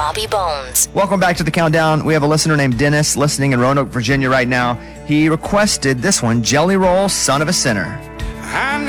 Bobby Bones. Welcome back to the Countdown. We have a listener named Dennis listening in Roanoke, Virginia right now. He requested this one, Jelly Roll, Son of a Sinner.